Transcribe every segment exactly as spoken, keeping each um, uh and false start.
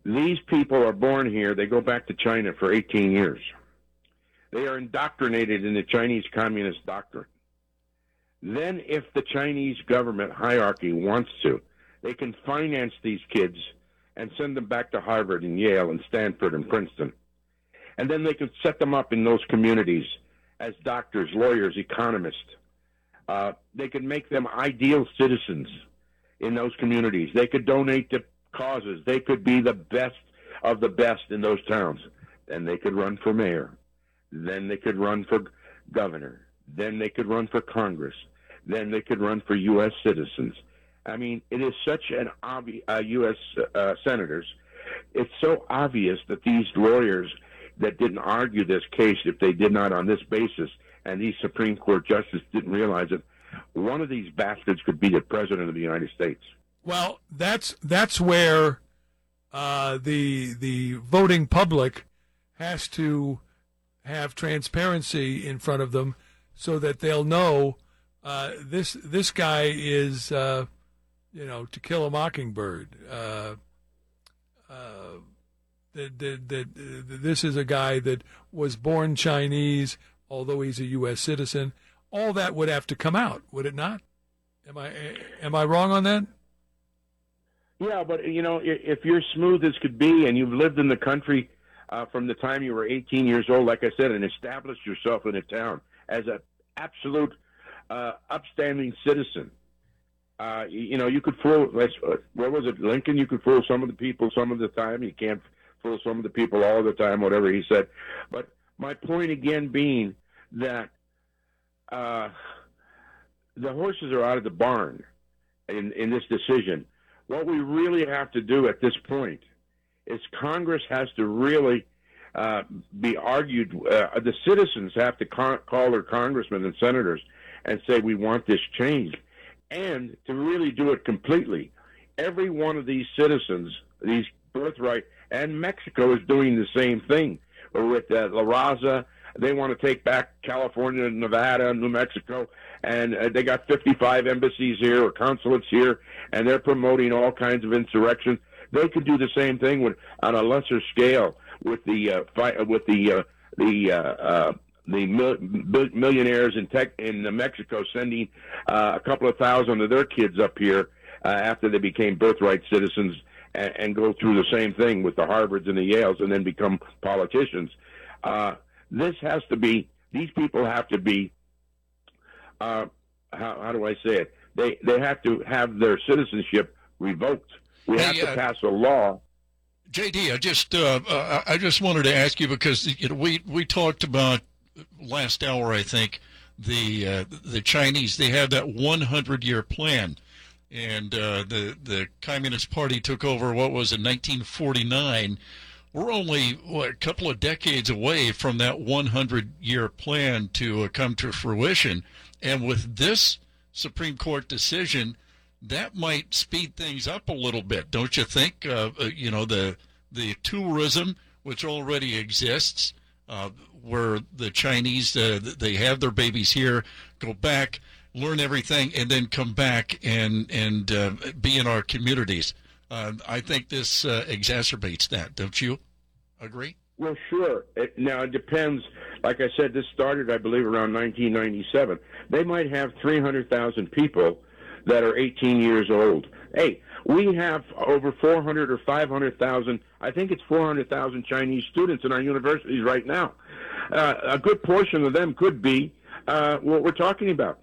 These people are born here. They go back to China for eighteen years. They are indoctrinated in the Chinese Communist doctrine. Then, if the Chinese government hierarchy wants to, they can finance these kids and send them back to Harvard and Yale and Stanford and Princeton. And then they can set them up in those communities as doctors, lawyers, economists. Uh, they could make them ideal citizens in those communities. They could donate to causes. They could be the best of the best in those towns. Then they could run for mayor. Then they could run for governor. Then they could run for Congress. Then they could run for U S citizens. I mean, it is such an obvious, uh, U S uh, senators, it's so obvious that these lawyers that didn't argue this case, if they did not on this basis, and these Supreme Court justices didn't realize it, one of these bastards could be the President of the United States. Well, that's that's where uh, the the voting public has to have transparency in front of them, so that they'll know uh, this this guy is, uh, you know, To Kill a Mockingbird. Uh, uh, that, that, that uh, this is a guy that was born Chinese, although he's a U S citizen. All that would have to come out, would it not? Am I am I wrong on that? Yeah, but, you know, if you're smooth as could be and you've lived in the country uh, from the time you were eighteen years old, like I said, and established yourself in a town as an absolute uh, upstanding citizen, uh, you know, you could fool, where was it, Lincoln? You could fool some of the people some of the time. You can't fool some of the people all the time, whatever he said. But my point again being that uh, the horses are out of the barn in, in this decision. What we really have to do at this point is Congress has to really uh, be argued. Uh, the citizens have to con- call their congressmen and senators and say, we want this changed. And to really do it completely, every one of these citizens, these birthright, and Mexico is doing the same thing. With uh, La Raza, they want to take back California, Nevada, New Mexico, and uh, they got fifty-five embassies here or consulates here, and they're promoting all kinds of insurrections. They could do the same thing with, on a lesser scale, with the uh, fight, with the uh, the uh, uh, the mil- millionaires in tech in Mexico sending uh, a couple of thousand of their kids up here uh, after they became birthright citizens, and, and go through the same thing with the Harvards and the Yales, and then become politicians. Uh, this has to be; these people have to be. Uh, how, how do I say it? They they have to have their citizenship revoked. We hey, have to uh, pass a law. J D, I just uh, uh, I just wanted to ask you, because you know we we talked about last hour, I think, the uh, the Chinese, they have that one hundred year plan, and uh, the the Communist Party took over, what was it, nineteen forty-nine. We're only what, a couple of decades away from that one hundred year plan to uh, come to fruition, and with this Supreme Court decision, that might speed things up a little bit, don't you think? Uh, you know, the the tourism, which already exists, uh, where the Chinese, uh, they have their babies here, go back, learn everything, and then come back and, and uh, be in our communities. Uh, I think this uh, exacerbates that, don't you agree? Well, sure. It, now, it depends. Like I said, this started, I believe, around nineteen ninety-seven. They might have three hundred thousand people that are eighteen years old. Hey, we have over four hundred or five hundred thousand, I think it's four hundred thousand Chinese students in our universities right now. Uh, a good portion of them could be uh, what we're talking about.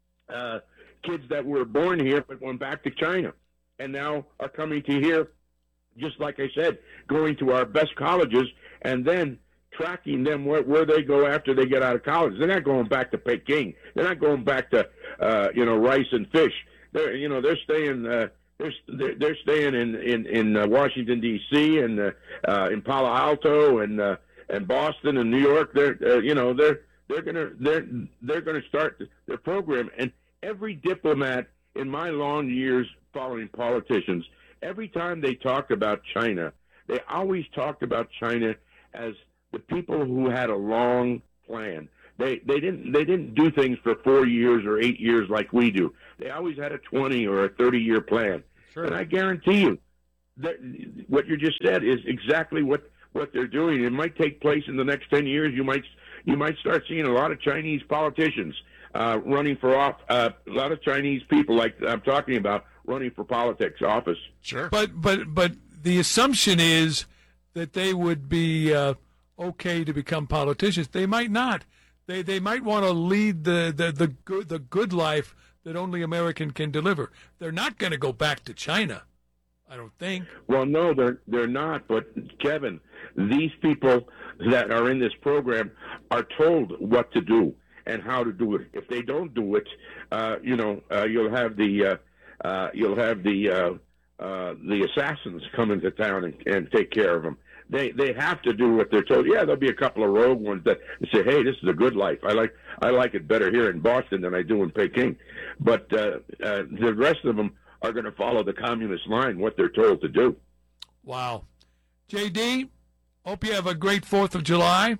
Uh, kids that were born here but went back to China and now are coming to here, just like I said, going to our best colleges and then tracking them where, where they go after they get out of college. They're not going back to Peking. They're not going back to, uh, you know, rice and fish. They're, you know, they're staying, uh, they're, they're, they're staying in, in, in uh, Washington, D C and, uh, uh, in Palo Alto and, uh, and Boston and New York. They're, uh, you know, they're, they're gonna, they're, they're gonna start their program. And every diplomat in my long years following politicians, every time they talked about China, they always talked about China as the people who had a long plan. They they didn't they didn't do things for four years or eight years like we do. They always had a twenty or a thirty year plan. Sure. And I guarantee you, that, what you just said is exactly what, what they're doing. It might take place in the next ten years. You might you might start seeing a lot of Chinese politicians uh, running for off. Uh, a lot of Chinese people, like I'm talking about, running for politics office. Sure. But but but the assumption is that they would be uh, okay to become politicians. They might not. They they might want to lead the, the, the good the good life that only American can deliver. They're not going to go back to China, I don't think. Well, no, they're they're not. But Kevin, these people that are in this program are told what to do and how to do it. If they don't do it, uh, you know, uh, you'll have the uh, uh, you'll have the uh, uh, the assassins come into town and, and take care of them. They they have to do what they're told. Yeah, there'll be a couple of rogue ones that say, "Hey, this is a good life. I like I like it better here in Boston than I do in Peking." But uh, uh, the rest of them are going to follow the communist line, what they're told to do. Wow. J D, hope you have a great fourth of July.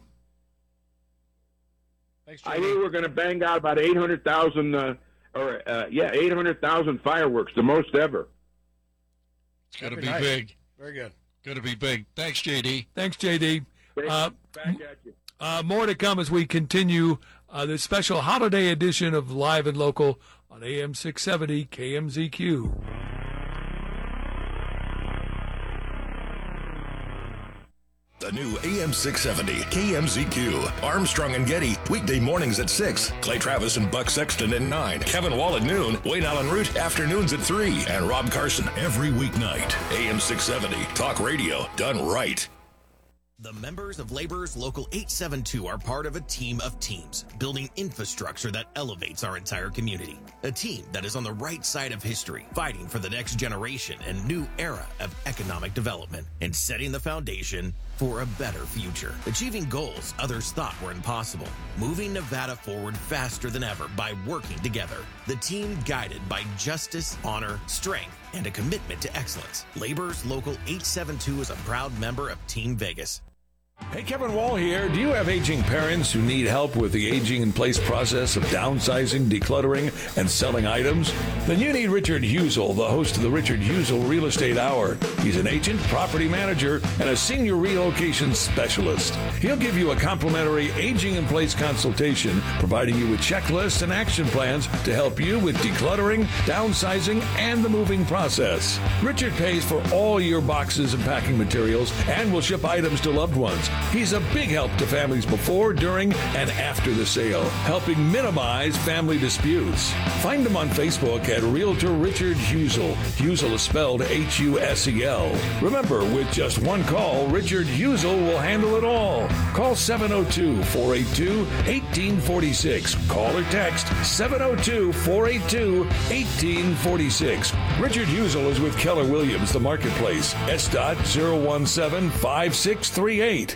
Thanks, I hear we're going to bang out about eight hundred thousand, uh, or uh, yeah, eight hundred thousand fireworks, the most ever. It's got to That'd be be nice. big. Very good. Got to be big. Thanks, J D. Thanks, J D. Uh, Back at you. uh, more to come as we continue uh, this special holiday edition of Live and Local on A M six seventy K M Z Q. The new A M six seventy K M Z Q. Armstrong and Getty, weekday mornings at six. Clay Travis and Buck Sexton at nine. Kevin Wall at noon. Wayne Allen Root, afternoons at three. And Rob Carson every weeknight. A M six seventy, talk radio done right. The members of Laborers Local eight seventy-two are part of a team of teams, building infrastructure that elevates our entire community. A team that is on the right side of history, fighting for the next generation and new era of economic development, and setting the foundation for a better future. Achieving goals others thought were impossible. Moving Nevada forward faster than ever by working together. The team guided by justice, honor, strength, and a commitment to excellence. Laborers Local eight seventy-two is a proud member of Team Vegas. Hey, Kevin Wall here. Do you have aging parents who need help with the aging in place process of downsizing, decluttering, and selling items? Then you need Richard Husel, the host of the Richard Husel Real Estate Hour. He's an agent, property manager, and a senior relocation specialist. He'll give you a complimentary aging in place consultation, providing you with checklists and action plans to help you with decluttering, downsizing, and the moving process. Richard pays for all your boxes and packing materials and will ship items to loved ones. He's a big help to families before, during, and after the sale, helping minimize family disputes. Find him on Facebook at Realtor Richard Husel. Husel is spelled H U S E L. Remember, with just one call, Richard Husel will handle it all. Call seven oh two, four eight two, one eight four six. Call or text seven oh two, four eight two, one eight four six. Richard Husel is with Keller Williams, The Marketplace. S dot zero one seven five six three eight.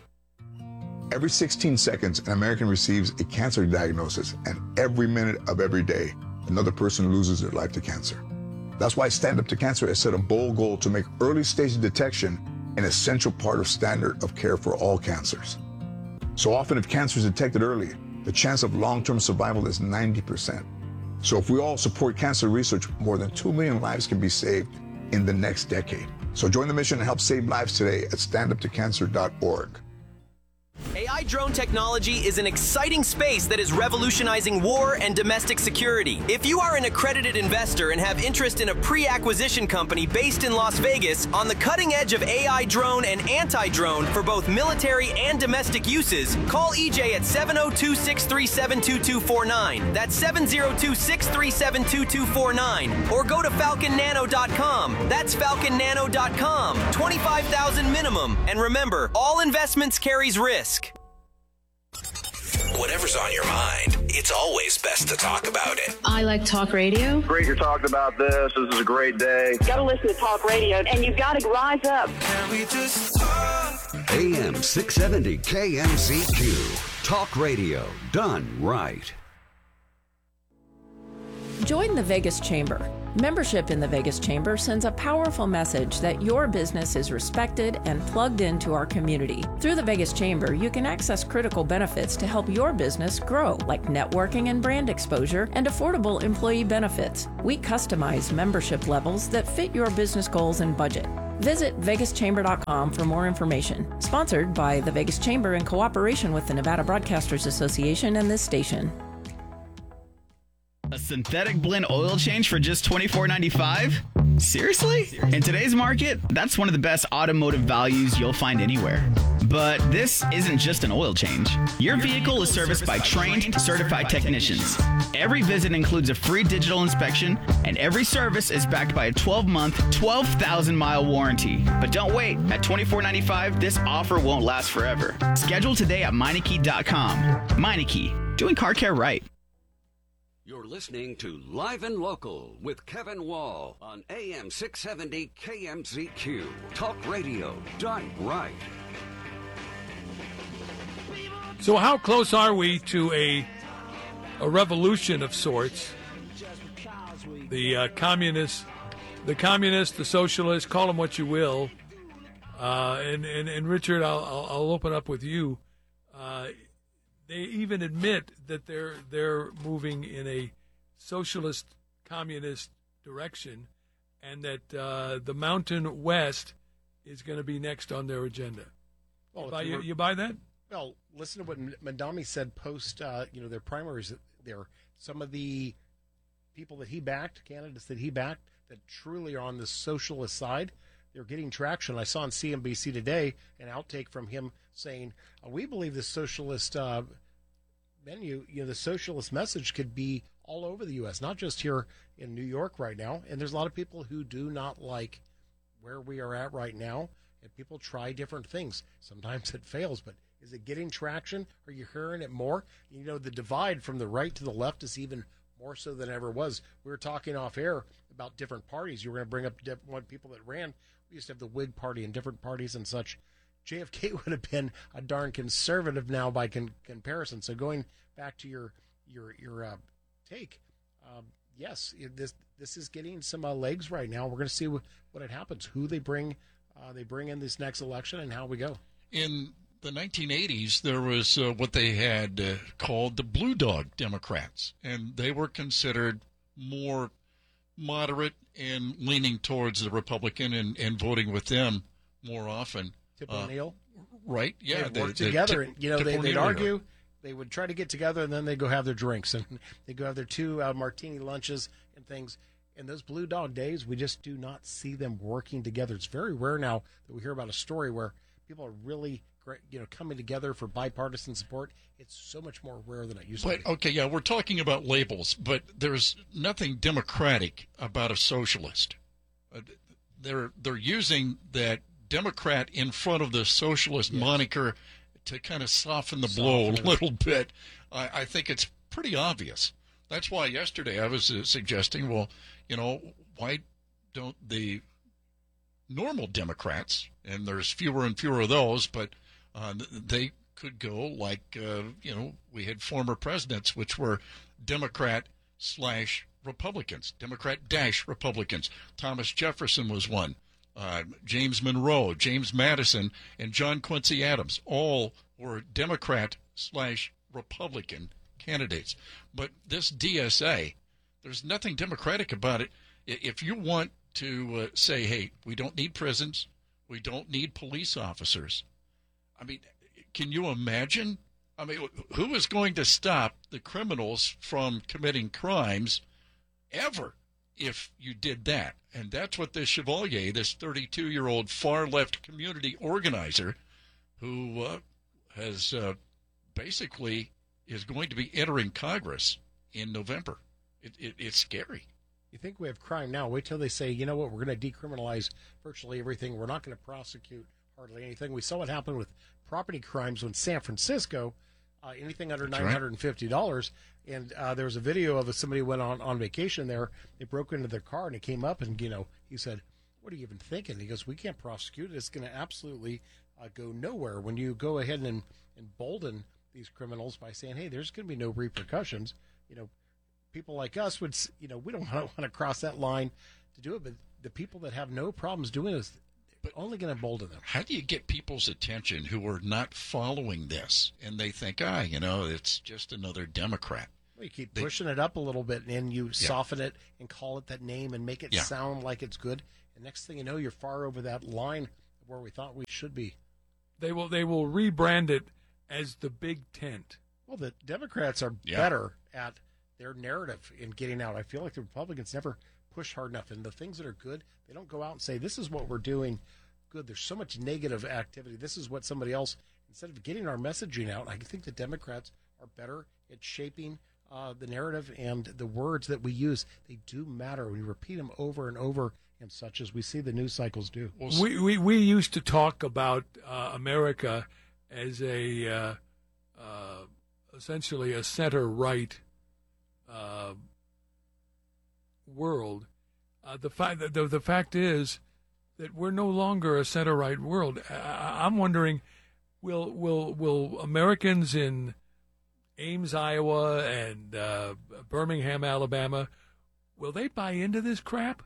Every sixteen seconds, an American receives a cancer diagnosis, and every minute of every day, another person loses their life to cancer. That's why Stand Up to Cancer has set a bold goal to make early stage detection an essential part of standard of care for all cancers. So often, if cancer is detected early, the chance of long-term survival is ninety percent. So if we all support cancer research, more than two million lives can be saved in the next decade. So join the mission and help save lives today at stand up to cancer dot org. A I drone technology is an exciting space that is revolutionizing war and domestic security. If you are an accredited investor and have interest in a pre-acquisition company based in Las Vegas on the cutting edge of A I drone and anti-drone for both military and domestic uses, call E J at seven oh two, six three seven, two two four nine. That's seven oh two, six three seven, two two four nine. Or go to falcon nano dot com. That's falcon nano dot com. twenty-five thousand minimum. And remember, all investments carries risk. Whatever's on your mind, it's always best to talk about it. I like talk radio. Great you're talking about this. This is a great day. You got to listen to talk radio, and you've got to rise up. Can we just talk? A M six seventy K M Z Q. Talk radio done right. Join the Vegas Chamber. Membership in the Vegas Chamber sends a powerful message that your business is respected and plugged into our community. Through the Vegas Chamber, you can access critical benefits to help your business grow, like networking and brand exposure and affordable employee benefits. We customize membership levels that fit your business goals and budget. Visit vegas chamber dot com for more information. Sponsored by the Vegas Chamber in cooperation with the Nevada Broadcasters Association and this station. A synthetic blend oil change for just twenty-four ninety-five? Seriously? In today's market, that's one of the best automotive values you'll find anywhere. But this isn't just an oil change. Your vehicle is serviced by trained, certified technicians. Every visit includes a free digital inspection, and every service is backed by a twelve-month, twelve thousand mile warranty. But don't wait. At twenty-four ninety-five, this offer won't last forever. Schedule today at Meineke dot com. Meineke, doing car care right. You're listening to Live and Local with Kevin Wall on A M six seventy K M Z Q. Talk radio done right. So how close are we to a a revolution of sorts? The uh, communists, the communists, the socialists, call them what you will. Uh, and, and, and Richard, I'll, I'll, I'll open up with you. Uh, they even admit that they're they're moving in a socialist, communist direction, and that uh, the Mountain West is going to be next on their agenda. Well, you, buy, you, you, were, you buy that? Well, listen to what Mamdani said post, uh, you know, their primaries. There, some of the people that he backed, candidates that he backed, that truly are on the socialist side, they're getting traction. I saw on C N B C today an outtake from him saying, oh, "We believe the socialist uh, menu, you know, the socialist message could be all over the U S, not just here in New York right now." And there's a lot of people who do not like where we are at right now, and people try different things. Sometimes it fails, but is it getting traction? Are you hearing it more? You know, the divide from the right to the left is even more so than ever was. We were talking off air about different parties. You were going to bring up different people that ran. We used to have the Whig Party and different parties and such. J F K would have been a darn conservative now by con- comparison. So going back to your your your uh, take, um, yes, it, this this is getting some uh, legs right now. We're going to see what, what it happens, who they bring uh, they bring in this next election, and how we go. In the nineteen eighties, there was uh, what they had uh, called the Blue Dog Democrats, and they were considered more moderate and leaning towards the Republican and, and voting with them more often. Tip uh, O'Neill, right? Yeah, yeah, they work together. Tip, and, you know, they, they'd O'Neill argue. here. They would try to get together, and then they go have their drinks, and they go have their two uh, martini lunches and things. In those Blue Dog days, we just do not see them working together. It's very rare now that we hear about a story where people are really, you know, coming together for bipartisan support. It's so much more rare than it used but, to be. Okay, yeah, we're talking about labels, but there's nothing democratic about a socialist. Uh, they're they're using that Democrat in front of the socialist yes. moniker to kind of soften the blow soften a little bit. I, I think it's pretty obvious. That's why yesterday I was uh, suggesting, well, you know, why don't the normal Democrats, and there's fewer and fewer of those, but uh, they could go like, uh, you know, we had former presidents, which were Democrat slash Republicans, Democrat dash Republicans. Thomas Jefferson was one. Uh, James Monroe, James Madison, and John Quincy Adams all were Democrat slash Republican candidates. But this D S A, there's nothing democratic about it. If you want to uh, say, hey, we don't need prisons, we don't need police officers, I mean, can you imagine? I mean, who is going to stop the criminals from committing crimes ever if you did that? And that's what this Chevalier, this thirty-two-year-old far-left community organizer who uh, has uh, basically is going to be entering Congress in November. It, it, it's scary. You think we have crime now? Wait till they say, you know what, we're going to decriminalize virtually everything. We're not going to prosecute hardly anything. We saw what happened with property crimes when San Francisco, uh, anything under nine hundred fifty dollars. Right. And uh, there was a video of somebody who went on, on vacation there. They broke into their car, and he came up, and, you know, he said, what are you even thinking? He goes, we can't prosecute it. It's going to absolutely uh, go nowhere. When you go ahead and embolden these criminals by saying, hey, there's going to be no repercussions, you know, people like us would, you know, we don't want to cross that line to do it, but the people that have no problems doing this, but only going to embolden them. How do you get people's attention who are not following this, and they think, ah, you know, it's just another Democrat? Well, you keep pushing they, it up a little bit, and you yeah. soften it and call it that name and make it yeah. sound like it's good. And next thing you know, you're far over that line of where we thought we should be. They will they will rebrand it as the Big Tent. Well, the Democrats are Yeah. better at their narrative in getting out. I feel like the Republicans never push hard enough. And the things that are good, they don't go out and say, this is what we're doing good. There's so much negative activity. This is what somebody else, instead of getting our messaging out, I think the Democrats are better at shaping uh, the narrative, and the words that we use, they do matter. We repeat them over and over and such, as we see the news cycles do. We we, we used to talk about uh, America as a uh, uh, essentially a center-right uh, world. Uh, the fact that the, the fact is that we're no longer a center-right world. I, I'm wondering, will will will Americans in Ames, Iowa, and uh, Birmingham, Alabama, will they buy into this crap?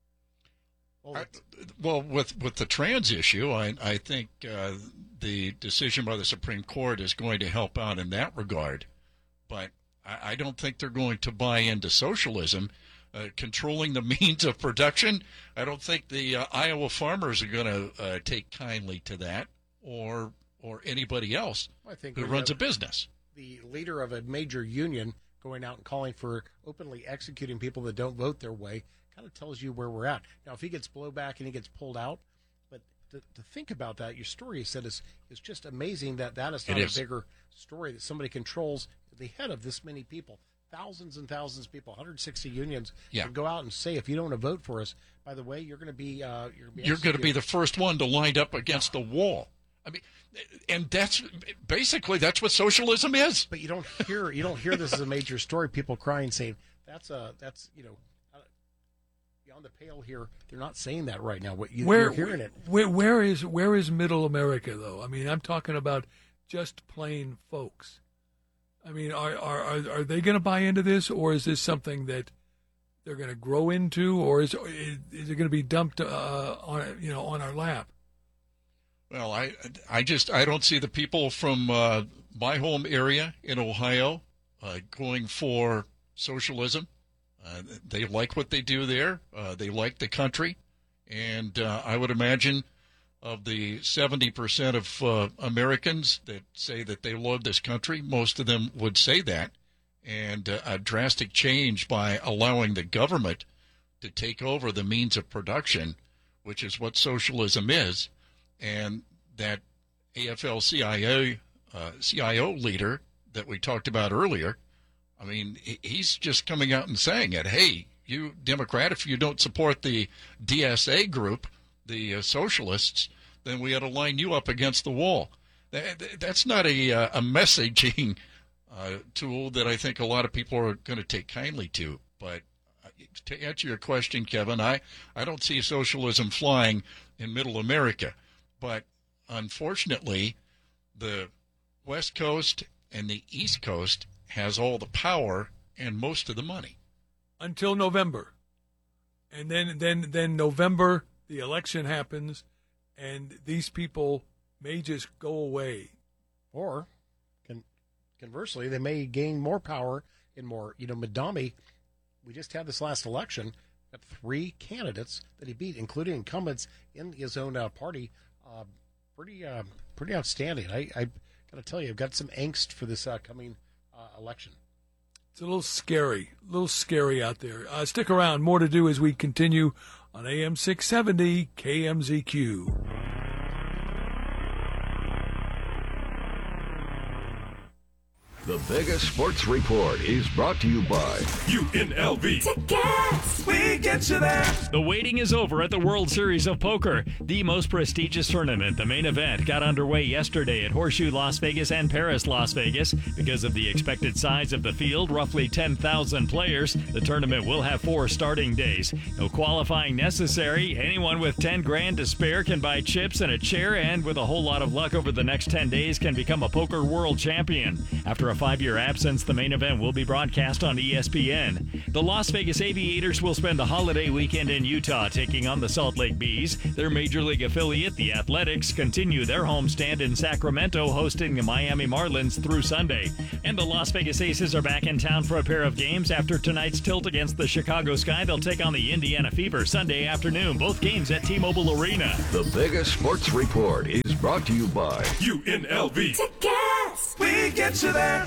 I, well, with with the trans issue, I I think uh, the decision by the Supreme Court is going to help out in that regard, but I, I don't think they're going to buy into socialism. Uh, controlling the means of production, I don't think the uh, Iowa farmers are going to uh, take kindly to that, or or anybody else I think who we runs have a business. The leader of a major union going out and calling for openly executing people that don't vote their way kind of tells you where we're at. Now, if he gets blowback and he gets pulled out, but to, to think about that, your story you said is, is just amazing that that is not It a is. bigger story, that somebody controls the head of this many people. Thousands and thousands of people, one hundred sixty unions, Yeah. can go out and say, if you don't want to vote for us, by the way, you're going to be uh, you're going to be, You're going to be executed. the first one to line up against the wall. I mean, and that's basically that's what socialism is. But you don't hear you don't hear this as a major story. People crying, saying that's a that's you know uh, beyond the pale here. They're not saying that right now. What you, Where, you're hearing it. Where, where is where is Middle America though? I mean, I'm talking about just plain folks. I mean, are are are, are they going to buy into this, or is this something that they're going to grow into, or is is it going to be dumped uh, on you know on our lap? Well, I I just I don't see the people from uh, my home area in Ohio uh, going for socialism. Uh, they like what they do there. Uh, they like the country, and uh, I would imagine of the seventy percent of uh, Americans that say that they love this country, most of them would say that. And uh, a drastic change by allowing the government to take over the means of production, which is what socialism is, and that A F L C I O, uh, C I O leader that we talked about earlier, I mean, he- he's just coming out and saying it. Hey, you Democrat, if you don't support the D S A group, the uh, socialists, then we ought to line you up against the wall. That, that's not a, uh, a messaging uh, tool that I think a lot of people are going to take kindly to. But uh, to answer your question, Kevin, I, I don't see socialism flying in Middle America. But unfortunately, the West Coast and the East Coast has all the power and most of the money. Until November, and then then then November the election happens, and these people may just go away. Or, con- conversely, they may gain more power and more. You know, Madami, we just had this last election, got three candidates that he beat, including incumbents in his own uh, party. Uh, pretty, uh, pretty outstanding. I, I got to tell you, I've got some angst for this uh, coming uh, election. It's a little scary, a little scary out there. Uh, stick around. More to do as we continue on A M six seventy K M Z Q. The Vegas Sports Report is brought to you by U N L V. Tickets! We get you there. The waiting is over at the World Series of Poker, the most prestigious tournament. The main event got underway yesterday at Horseshoe Las Vegas and Paris Las Vegas. Because of the expected size of the field, roughly ten thousand players, the tournament will have four starting days. No qualifying necessary. Anyone with ten grand to spare can buy chips and a chair, and with a whole lot of luck over the next ten days can become a poker world champion. After a five five-year absence, the main event will be broadcast on E S P N. The Las Vegas Aviators will spend the holiday weekend in Utah taking on the Salt Lake Bees. Their Major League affiliate, the Athletics, continue their homestand in Sacramento, hosting the Miami Marlins through Sunday. And the Las Vegas Aces are back in town for a pair of games. After tonight's tilt against the Chicago Sky, they'll take on the Indiana Fever Sunday afternoon. Both games at T-Mobile Arena. The Vegas Sports Report is brought to you by U N L V. Tickets! We get you there.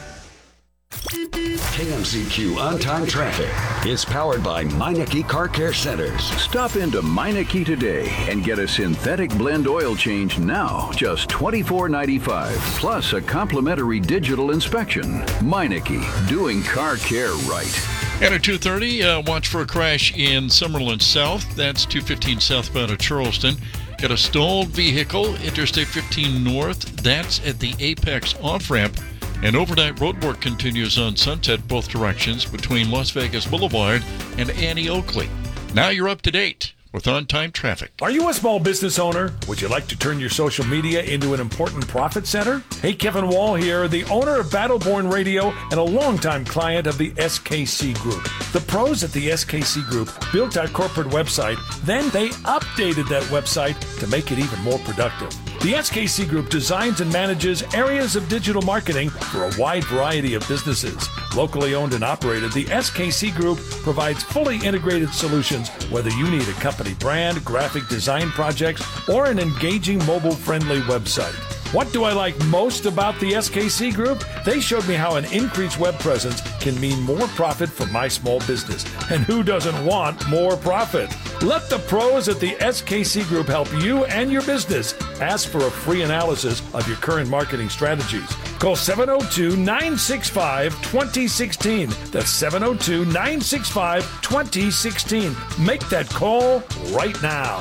K M Z Q On-Time Traffic is powered by Meineke Car Care Centers. Stop into Meineke today and get a synthetic blend oil change now, just twenty-four ninety-five, plus a complimentary digital inspection. Meineke, doing car care right. And at two thirty, uh, watch for a crash in Summerlin South. That's two fifteen southbound of Charleston. Got a stalled vehicle, Interstate fifteen North. That's at the Apex off-ramp. And overnight road work continues on Sunset both directions between Las Vegas Boulevard and Annie Oakley. Now you're up to date with on-time traffic. Are you a small business owner? Would you like to turn your social media into an important profit center? Hey, Kevin Wall here, the owner of Battleborn Radio and a longtime client of the S K C Group. The pros at the S K C Group built our corporate website, then they updated that website to make it even more productive. The S K C Group designs and manages areas of digital marketing for a wide variety of businesses. Locally owned and operated, the S K C Group provides fully integrated solutions whether you need a company brand, graphic design projects, or an engaging mobile-friendly website. What do I like most about the S K C Group? They showed me how an increased web presence can mean more profit for my small business. And who doesn't want more profit? Let the pros at the S K C Group help you and your business. Ask for a free analysis of your current marketing strategies. Call seven oh two, nine six five, two oh one six. That's seven oh two, nine six five, two oh one six. Make that call right now.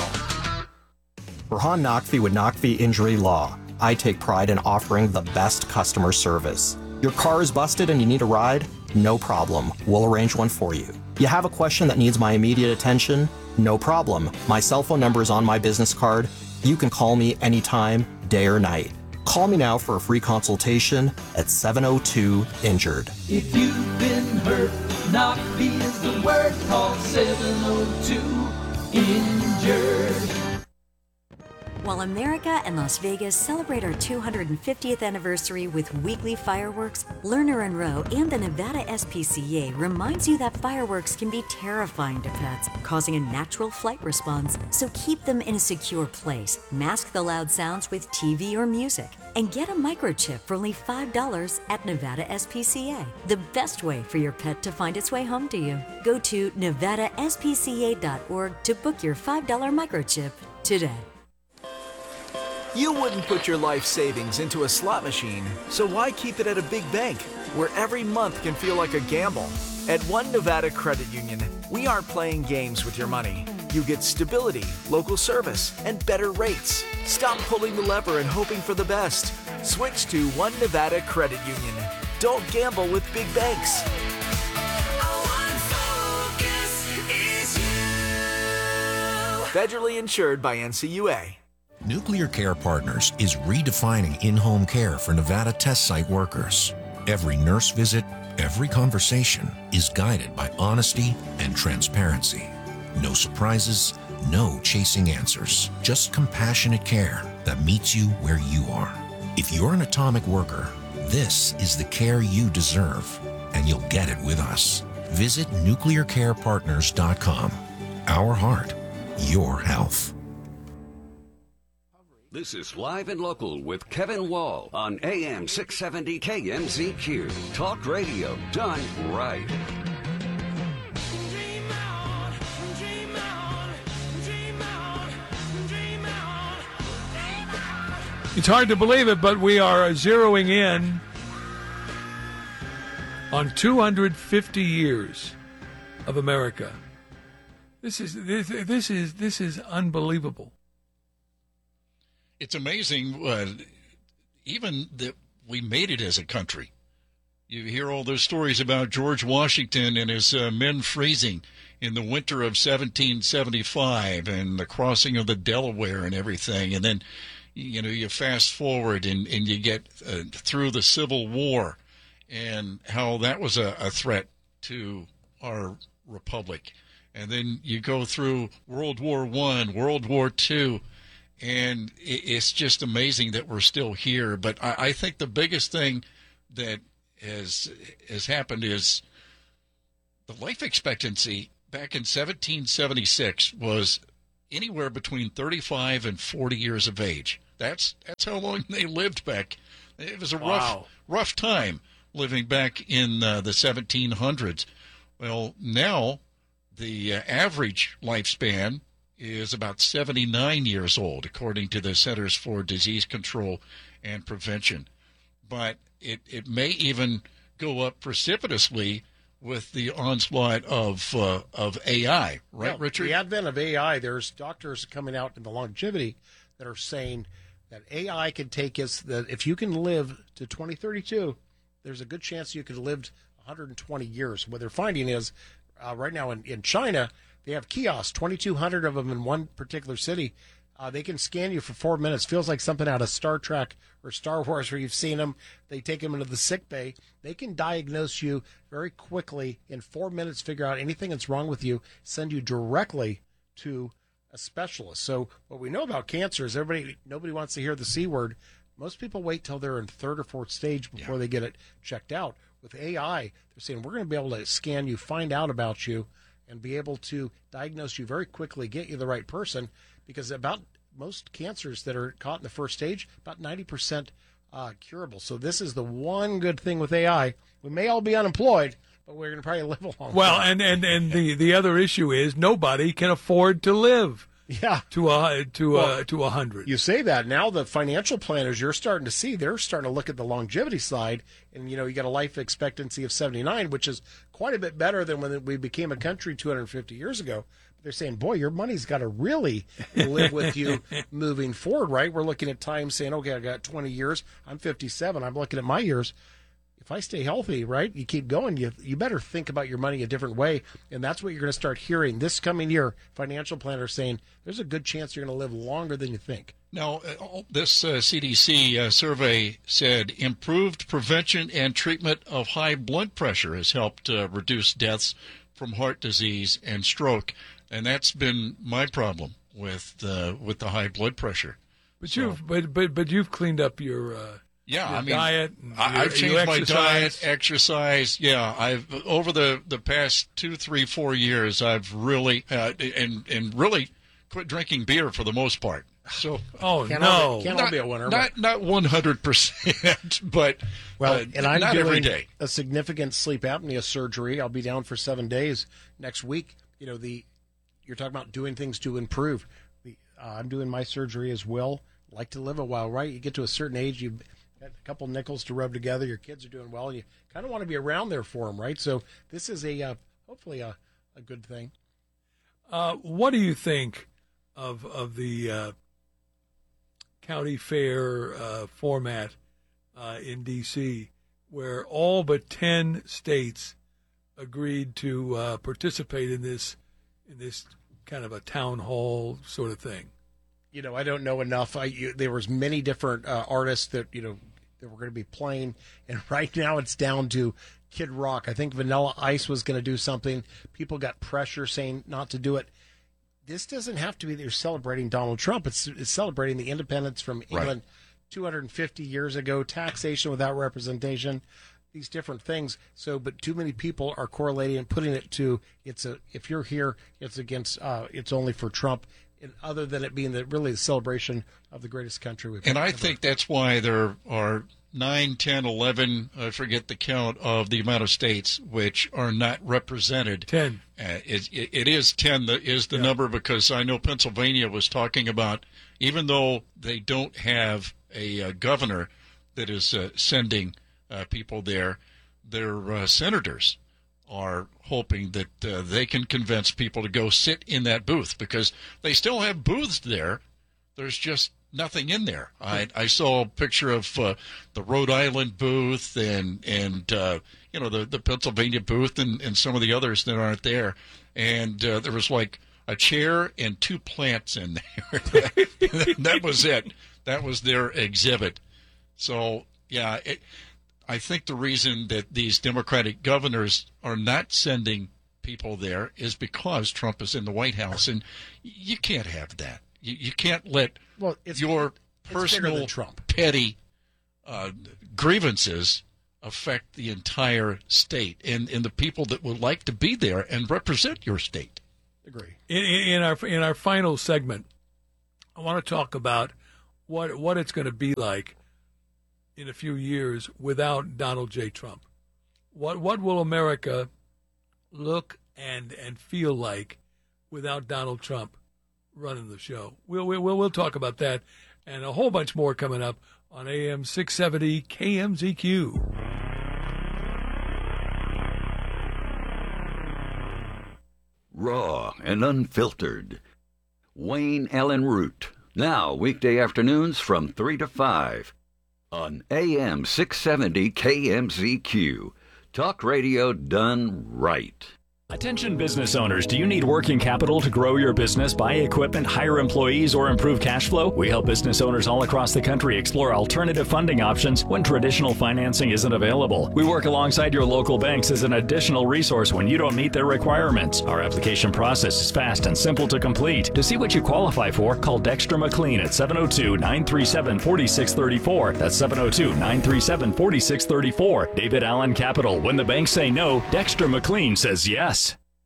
Rahan Naqvi with Naqvi Injury Law. I take pride in offering the best customer service. Your car is busted and you need a ride? No problem. We'll arrange one for you. You have a question that needs my immediate attention? No problem. My cell phone number is on my business card. You can call me anytime, day or night. Call me now for a free consultation at seven oh two, injured. If you've been hurt, Naqvi is the word. Call seven oh two, injured. While America and Las Vegas celebrate our two hundred fiftieth anniversary with weekly fireworks, Lerner and Rowe and the Nevada S P C A reminds you that fireworks can be terrifying to pets, causing a natural flight response. So keep them in a secure place, mask the loud sounds with T V or music, and get a microchip for only five dollars at Nevada S P C A. The best way for your pet to find its way home to you. Go to nevada s p c a dot org to book your five dollar microchip today. You wouldn't put your life savings into a slot machine, so why keep it at a big bank where every month can feel like a gamble? At One Nevada Credit Union, we aren't playing games with your money. You get stability, local service, and better rates. Stop pulling the lever and hoping for the best. Switch to One Nevada Credit Union. Don't gamble with big banks. Federally insured by N C U A. Nuclear Care Partners is redefining in-home care for Nevada test site workers. Every nurse visit, every conversation is guided by honesty and transparency. No surprises, no chasing answers, just compassionate care that meets you where you are. If you're an atomic worker, this is the care you deserve, and you'll get it with us. Visit nuclear care partners dot com. Our heart, your health. This is Live and Local with Kevin Wall on A M six seventy K M Z Q. Talk radio done right. It's hard to believe it, but we are zeroing in on two hundred fifty years of America. This is this, this is this is unbelievable. It's amazing, uh, even that we made it as a country. You hear all those stories about George Washington and his uh, men freezing in the winter of seventeen seventy-five and the crossing of the Delaware and everything. And then, you know, you fast forward and, and you get uh, through the Civil War. and how that was a, a threat to our republic. And then you go through World War One, World War Two, and it's just amazing that we're still here. But I, I think the biggest thing that has has happened is the life expectancy back in seventeen seventy-six was anywhere between thirty-five and forty years of age. That's that's how long they lived back. It was a Wow. rough rough time living back in uh, the seventeen hundreds. Well, now the uh, average lifespan is about seventy-nine years old, according to the Centers for Disease Control and Prevention. But it, it may even go up precipitously with the onslaught of uh, of A I, right, Yeah, Richard? The advent of A I, there's doctors coming out in the longevity that are saying that A I can take us, that if you can live to twenty thirty-two, there's a good chance you could live one hundred twenty years. What they're finding is, uh, right now in, in China, they have kiosks, twenty-two hundred of them in one particular city. Uh, they can scan you for four minutes. Feels like something out of Star Trek or Star Wars where you've seen them. They take them into the sick bay. They can diagnose you very quickly in four minutes, figure out anything that's wrong with you, send you directly to a specialist. So what we know about cancer is everybody, nobody wants to hear the C word. Most people wait till they're in third or fourth stage before yeah. they get it checked out. With A I, they're saying we're going to be able to scan you, find out about you, and be able to diagnose you very quickly, get you the right person, because about most cancers that are caught in the first stage, about ninety percent uh, curable. So this is the one good thing with A I. We may all be unemployed, but we're going to probably live a long well, time. and, and, and the, the other issue is nobody can afford to live yeah. to a to well, a to a hundred. You say that now, the financial planners you're starting to see, they're starting to look at the longevity side, and you know you got a life expectancy of seventy-nine, which is quite a bit better than when we became a country two hundred fifty years ago. They're saying, boy, your money's got to really live with you moving forward, right? We're looking at time saying, okay, I got twenty years. I'm fifty-seven. I'm looking at my years. If I stay healthy, right, you keep going, you you better think about your money a different way. And that's what you're going to start hearing this coming year. Financial planners saying there's a good chance you're going to live longer than you think. Now, uh, this uh, C D C uh, survey said improved prevention and treatment of high blood pressure has helped uh, reduce deaths from heart disease and stroke. And that's been my problem with uh, with the high blood pressure. But so, you've but but but you've cleaned up your uh, yeah, your I mean, diet. I, your, I've changed my exercise. diet, exercise. Yeah, I've over the, the past two, three, four years, I've really uh, and and really quit drinking beer for the most part. So oh can't no, all be, can't not, all be a winner. Not but. not one hundred percent, but well, uh, and I'm not doing every day. a significant sleep apnea surgery. I'll be down for seven days next week. You know the. You're talking about doing things to improve. The, uh, I'm doing my surgery as well. Like to live a while, right? You get to a certain age, you've got a couple nickels to rub together. Your kids are doing well, and you kind of want to be around there for them, right? So this is a uh, hopefully a, a good thing. Uh, what do you think of of the uh, county fair uh, format uh, in D C, where all but ten states agreed to uh, participate in this? in this kind of a town hall sort of thing? You know, I don't know enough. I, you, there was many different uh, artists that, you know, that were going to be playing, and right now it's down to Kid Rock. I think Vanilla Ice was going to do something. People got pressure saying not to do it. This doesn't have to be that you're celebrating Donald Trump. It's, it's celebrating the independence from England right. two hundred fifty years ago, taxation without representation, these different things. So, but too many people are correlating and putting it to it's a if you're here, it's against uh, it's only for Trump, and other than it being the really the celebration of the greatest country we've and ever. I think that's why there are nine, ten, eleven, I forget the count of the amount of states which are not represented. Ten. Uh, it, it, it is ten that is the yeah. number, because I know Pennsylvania was talking about, even though they don't have a uh, governor that is uh, sending Uh, people there, their uh, senators are hoping that uh, they can convince people to go sit in that booth, because they still have booths there. There's just nothing in there. I, I saw a picture of uh, the Rhode Island booth and and uh, you know the, the Pennsylvania booth and, and some of the others that aren't there, and uh, there was like a chair and two plants in there. That was it. That was their exhibit. So yeah. It, I think the reason that these Democratic governors are not sending people there is because Trump is in the White House, and you can't have that. You, you can't let well, it's, your it's personal, Trump. petty uh, grievances affect the entire state and, and the people that would like to be there and represent your state. Agree. In, in, in our in our final segment, I want to talk about what what it's going to be like in a few years without Donald J. Trump. What what will America look and and feel like without Donald Trump running the show? We'll we'll we'll talk about that and a whole bunch more coming up on A M six seventy K M Z Q. Raw and unfiltered. Wayne Allen Root. Now, weekday afternoons from three to five on A M six seventy K M Z Q. Talk radio done right. Attention business owners, do you need working capital to grow your business, buy equipment, hire employees, or improve cash flow? We help business owners all across the country explore alternative funding options when traditional financing isn't available. We work alongside your local banks as an additional resource when you don't meet their requirements. Our application process is fast and simple to complete. To see what you qualify for, call Dexter McLean at seven oh two, nine three seven, four six three four. That's seven oh two, nine three seven, four six three four. David Allen Capital. When the banks say no, Dexter McLean says yes.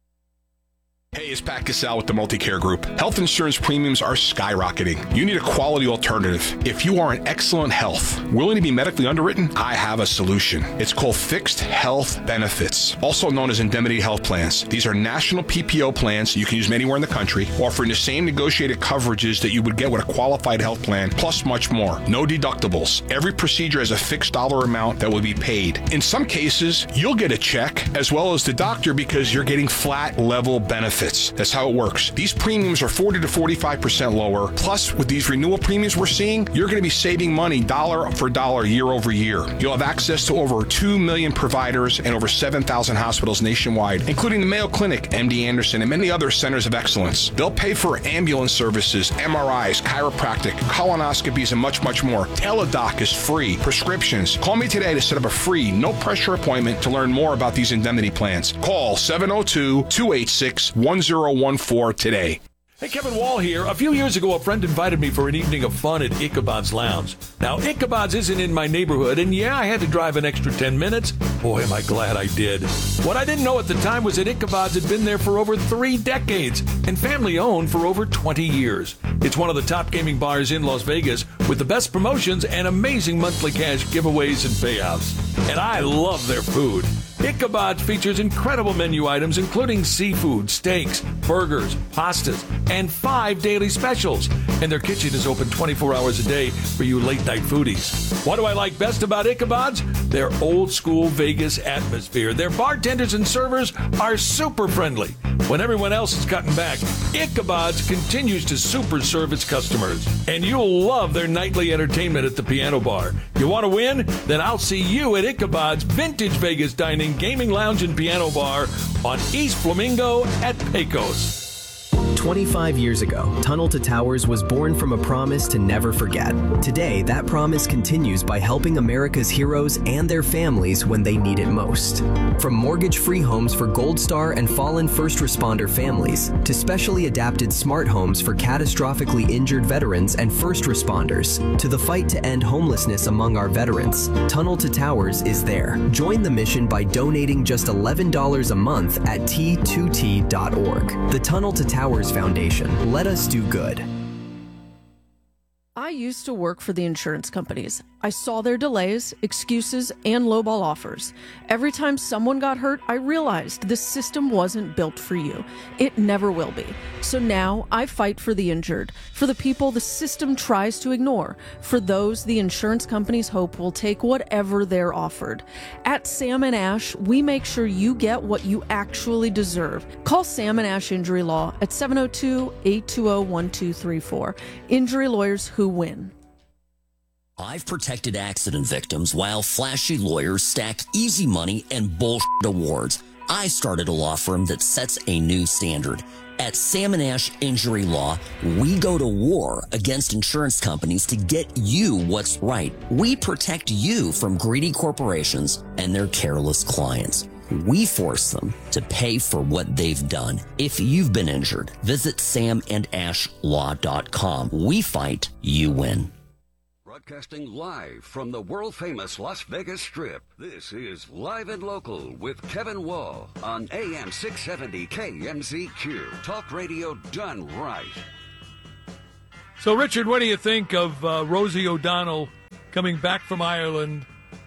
Hey, it's Pat Cassell with the Multicare Group. Health insurance premiums are skyrocketing. You need a quality alternative. If you are in excellent health, willing to be medically underwritten, I have a solution. It's called Fixed Health Benefits, also known as indemnity health plans. These are national P P O plans you can use anywhere in the country, offering the same negotiated coverages that you would get with a qualified health plan, plus much more. No deductibles. Every procedure has a fixed dollar amount that will be paid. In some cases, you'll get a check as well as the doctor because you're getting flat level benefits. That's how it works. These premiums are forty to forty-five percent lower. Plus, with these renewal premiums we're seeing, you're going to be saving money dollar for dollar year over year. You'll have access to over two million providers and over seven thousand hospitals nationwide, including the Mayo Clinic, M D Anderson, and many other centers of excellence. They'll pay for ambulance services, M R Is, chiropractic, colonoscopies, and much, much more. Teledoc is free. Prescriptions. Call me today to set up a free, no-pressure appointment to learn more about these indemnity plans. Call seven oh two, two eight six, one oh one four today. Hey, Kevin Wall here. A few years ago, a friend invited me for an evening of fun at Ichabod's Lounge. Now, Ichabod's isn't in my neighborhood, and yeah, I had to drive an extra ten minutes. Boy, am I glad I did. What I didn't know at the time was that Ichabod's had been there for over three decades and family-owned for over twenty years. It's one of the top gaming bars in Las Vegas with the best promotions and amazing monthly cash giveaways and payouts. And I love their food. Ichabod's features incredible menu items including seafood, steaks, burgers, pastas, and five daily specials. And their kitchen is open twenty-four hours a day for you late-night foodies. What do I like best about Ichabod's? Their old-school Vegas atmosphere. Their bartenders and servers are super friendly. When everyone else is cutting back, Ichabod's continues to super serve its customers. And you'll love their nightly entertainment at the piano bar. You want to win? Then I'll see you at Ichabod's Vintage Vegas Dining, Gaming Lounge, and Piano Bar on East Flamingo at Pecos. twenty-five years ago, Tunnel to Towers was born from a promise to never forget. Today, that promise continues by helping America's heroes and their families when they need it most. From mortgage-free homes for Gold Star and fallen first responder families, to specially adapted smart homes for catastrophically injured veterans and first responders, to the fight to end homelessness among our veterans, Tunnel to Towers is there. Join the mission by donating just eleven dollars a month at T two T dot org. The Tunnel to Towers Foundation. Let us do good. I used to work for the insurance companies. I saw their delays, excuses, and lowball offers. Every time someone got hurt, I realized this system wasn't built for you. It never will be. So now I fight for the injured, for the people the system tries to ignore, for those the insurance companies hope will take whatever they're offered. At Sam and Ash, we make sure you get what you actually deserve. Call Sam and Ash Injury Law at seven oh two, eight two zero, one two three four. Injury lawyers who win. I've protected accident victims while flashy lawyers stack easy money and bullshit awards. I started a law firm that sets a new standard. At Sam and Ash Injury Law, we go to war against insurance companies to get you what's right. We protect you from greedy corporations and their careless clients. We force them to pay for what they've done. If you've been injured, visit sam and ash law dot com. We fight, you win. Broadcasting live from the world-famous Las Vegas Strip, this is Live and Local with Kevin Wall on A M six seventy K M Z Q. Talk radio done right. So, Richard, what do you think of uh, Rosie O'Donnell coming back from Ireland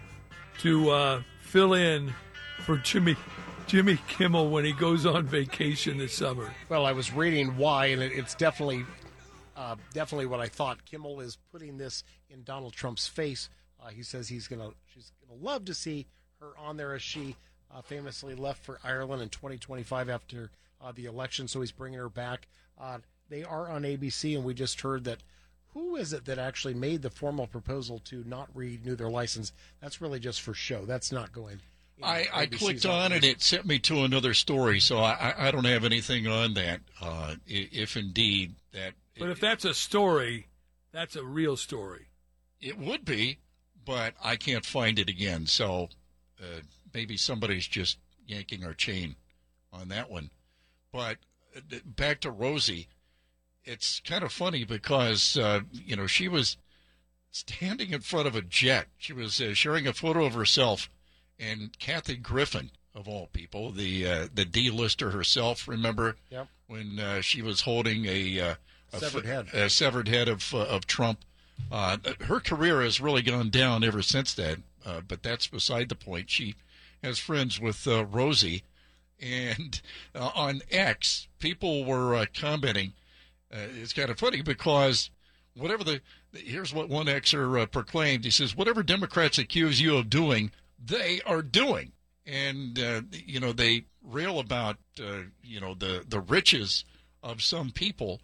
to uh, fill in for Jimmy Jimmy Kimmel when he goes on vacation this summer? Well, I was reading why, and it, it's definitely uh, definitely what I thought. Kimmel is putting this in Donald Trump's face. Uh, he says he's gonna she's gonna love to see her on there, as she uh, famously left for Ireland in twenty twenty-five after uh, the election. So he's bringing her back. Uh, they are on A B C, and we just heard that. Who is it that actually made the formal proposal to not renew their license? That's really just for show. That's not going. I, I clicked on it. It sent me to another story, so I, I don't have anything on that. Uh, if indeed that. But if that's a story, that's a real story. It would be, but I can't find it again. So uh, maybe somebody's just yanking our chain on that one. But uh, back to Rosie, it's kind of funny because uh, you know she was standing in front of a jet. She was uh, sharing a photo of herself. And Kathy Griffin, of all people, the uh, the D-lister herself, remember yep. when uh, she was holding a, uh, a severed head, a severed head of uh, of Trump. Uh, her career has really gone down ever since then. Uh, but that's beside the point. She has friends with uh, Rosie, and uh, on X, people were uh, commenting. Uh, it's kind of funny because whatever the here's what one Xer uh, proclaimed. He says, "Whatever Democrats accuse you of doing, they are doing." And, uh, you know, they rail about, uh, you know, the, the riches of some people,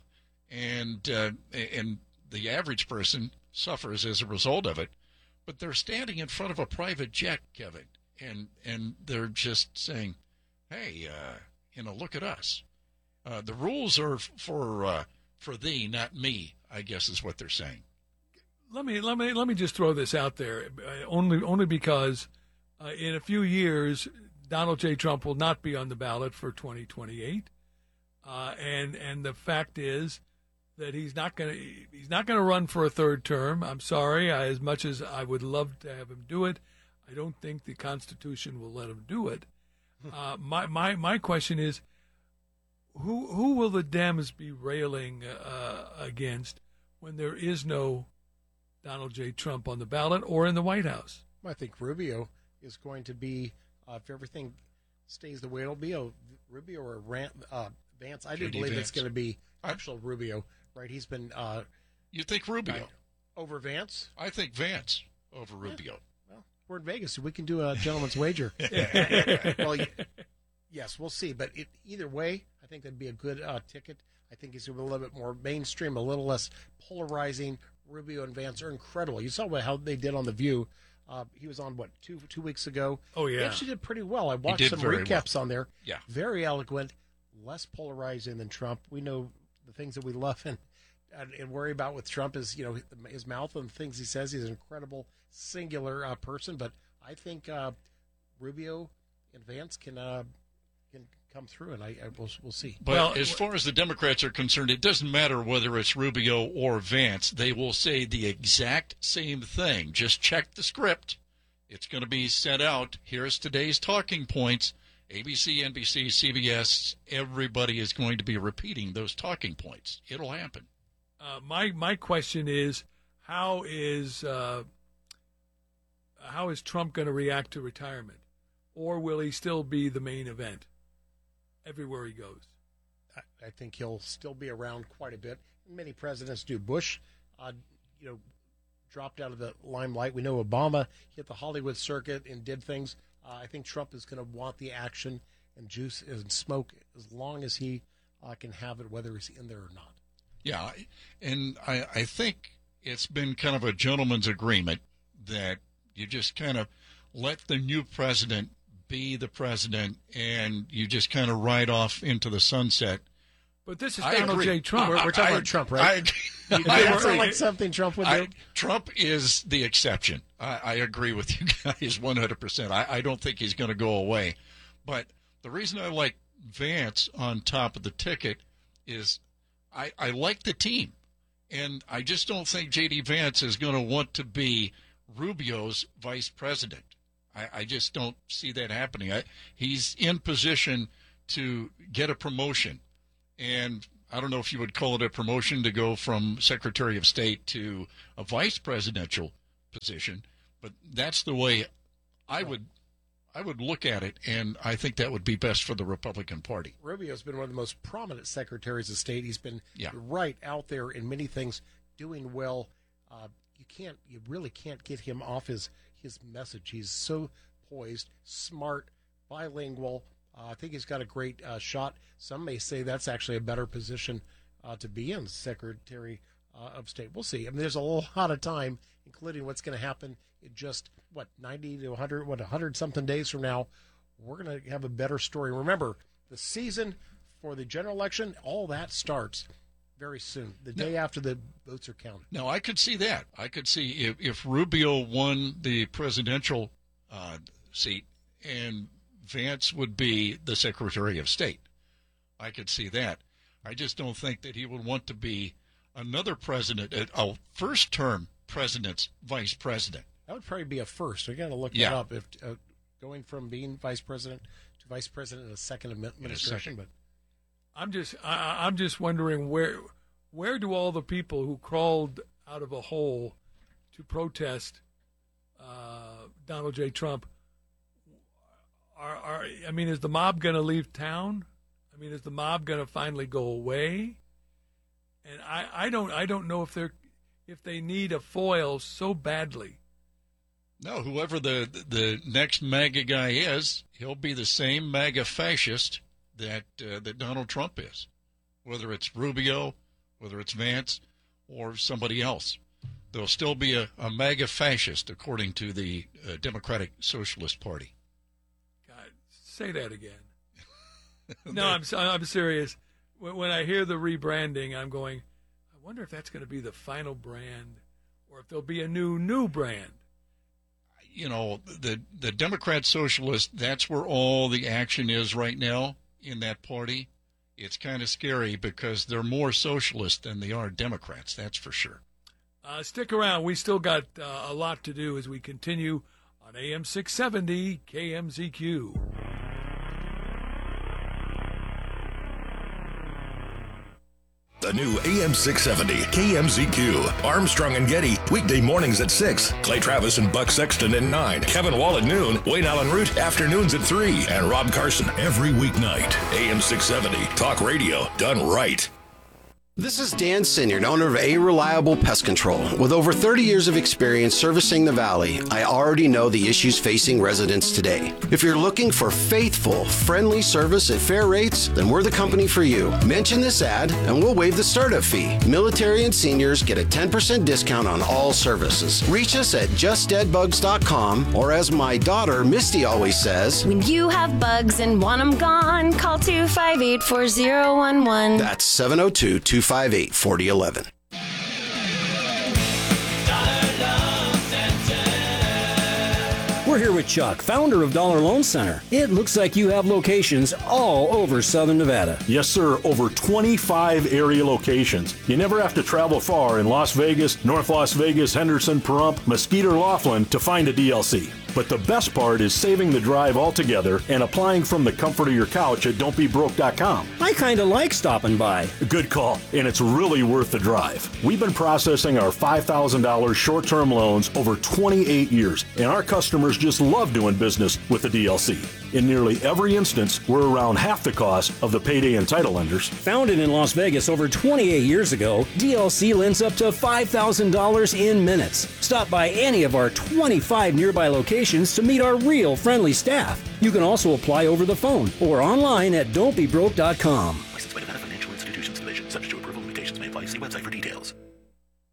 and uh, and the average person suffers as a result of it. But they're standing in front of a private jet, Kevin, and, and they're just saying, hey, uh, you know, look at us. Uh, the rules are for uh, for thee, not me, I guess is what they're saying. Let me let me let me just throw this out there, uh, only only because. Uh, in a few years, Donald J. Trump will not be on the ballot for twenty twenty-eight, uh, and and the fact is that he's not going to he's not going to run for a third term. I'm sorry, I, as much as I would love to have him do it, I don't think the Constitution will let him do it. Uh, my my my question is, who who will the Dems be railing uh, against when there is no Donald J. Trump on the ballot or in the White House? I think Rubio is going to be, uh, if everything stays the way it'll be, a Rubio or Rant, uh, Vance. I do believe Vance. It's going to be actual Rubio, right? He's been. Uh, you think Rubio uh, over Vance? I think Vance over Rubio. Yeah. Well, we're in Vegas, so we can do a gentleman's wager. Well, yes, we'll see. But it, either way, I think that'd be a good uh, ticket. I think he's going to be a little bit more mainstream, a little less polarizing. Rubio and Vance are incredible. You saw how they did on The View. Uh, he was on, what, two two weeks ago? Oh, yeah. He actually did pretty well. I watched some recaps well. on there. Yeah. Very eloquent, less polarizing than Trump. We know the things that we love and, and, and worry about with Trump is, you know, his mouth and the things he says. He's an incredible, singular uh, person. But I think uh, Rubio and Vance can uh, can come through, and I, I we'll, we'll see. But well, as far as the Democrats are concerned, it doesn't matter whether it's Rubio or Vance. They will say the exact same thing. Just check the script. It's going to be sent out. Here's today's talking points. A B C, N B C, C B S, everybody is going to be repeating those talking points. It'll happen. Uh, my my question is, how is uh, how is Trump going to react to retirement? Or will he still be the main event everywhere he goes? I, I think he'll still be around quite a bit. Many presidents do. Bush, uh, you know, dropped out of the limelight. We know Obama hit the Hollywood circuit and did things. Uh, I think Trump is going to want the action and juice and smoke as long as he uh, can have it, whether he's in there or not. Yeah, and I, I think it's been kind of a gentleman's agreement that you just kind of let the new president be the president, and you just kind of ride off into the sunset. But this is I Donald agree. J. Trump. We're, we're talking I- about Trump, right? I, Does I that sound agree. like something Trump would do? I, Trump is the exception. I, I agree with you guys one hundred percent. I, I don't think he's going to go away. But the reason I like Vance on top of the ticket is I, I like the team. And I just don't think J D. Vance is going to want to be Rubio's vice president. I, I just don't see that happening. I, he's in position to get a promotion. And I don't know if you would call it a promotion to go from Secretary of State to a vice presidential position, but that's the way I would I would look at it, and I think that would be best for the Republican Party. Rubio's been one of the most prominent secretaries of state. He's been Yeah. right out there in many things, doing well. Uh, you can't, you really can't get him off his his message. He's so poised, smart, bilingual. Uh, I think he's got a great uh, shot. Some may say that's actually a better position uh, to be in, Secretary uh, of State. We'll see. I mean, there's a lot of time, including what's going to happen in just, what, ninety to one hundred, what, one hundred something days from now. We're going to have a better story. Remember, the season for the general election, all that starts very soon, the day after the votes are counted. No, I could see that. I could see if, if Rubio won the presidential uh, seat and Vance would be the Secretary of State. I could see that. I just don't think that he would want to be another president, a, a first-term president's vice president. That would probably be a first. We got to look Yeah. that up. If uh, going from being vice president to vice president in a second administration, but I'm just I, I'm just wondering where where do all the people who crawled out of a hole to protest uh, Donald J. Trump are, are I mean, is the mob going to leave town? I mean, is the mob going to finally go away? And I, I don't I don't know if they're if they need a foil so badly. No, whoever the the next MAGA guy is, he'll be the same MAGA fascist that uh, that Donald Trump is, whether it's Rubio, whether it's Vance, or somebody else. There'll still be a, a MAGA fascist, according to the uh, Democratic Socialist Party. God, say that again. No, I'm I'm serious. When, when I hear the rebranding, I'm going, I wonder if that's going to be the final brand, or if there'll be a new new brand. You know, the the Democrat Socialist, that's where all the action is right now in that party. It's kind of scary because they're more socialist than they are Democrats, that's for sure. Uh, stick around. We still got uh, a lot to do as we continue on A M six seventy K M Z Q. The new A M six seventy K M Z Q. Armstrong and Getty, weekday mornings at six. Clay Travis and Buck Sexton at nine. Kevin Wall at noon. Wayne Allen Root, afternoons at three. And Rob Carson every weeknight. A M six seventy, talk radio done right. This is Dan Sinyard, owner of A Reliable Pest Control. With over thirty years of experience servicing the Valley, I already know the issues facing residents today. If you're looking for faithful, friendly service at fair rates, then we're the company for you. Mention this ad and we'll waive the startup fee. Military and seniors get a ten percent discount on all services. Reach us at just dead bugs dot com, or as my daughter Misty always says, when you have bugs and want them gone, call two five eight, four zero one one. that's seven oh two, two five eight, four oh one one. We're here with Chuck, founder of Dollar Loan Center. It looks like you have locations all over Southern Nevada. Yes, sir. Over twenty-five area locations. You never have to travel far in Las Vegas, North Las Vegas, Henderson, Pahrump, Mesquite, or Laughlin to find a D L C. But the best part is saving the drive altogether and applying from the comfort of your couch at don't be broke dot com. I kind of like stopping by. Good call, and it's really worth the drive. We've been processing our five thousand dollars short-term loans over twenty-eight years, and our customers just love doing business with the D L C. In nearly every instance, we're around half the cost of the payday and title lenders. Founded in Las Vegas over twenty-eight years ago, D L C lends up to five thousand dollars in minutes. Stop by any of our twenty-five nearby locations to meet our real friendly staff. You can also apply over the phone or online at don't be broke dot com. Licensed by Nevada Financial Institutions Division, subject to approval. Limitations may apply. See website for details.